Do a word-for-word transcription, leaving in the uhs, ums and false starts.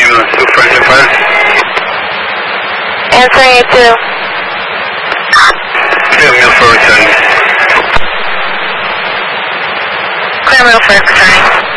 ambulance two, friendly fire. Answering it two. Clear Milford returning. Clear Milford returning.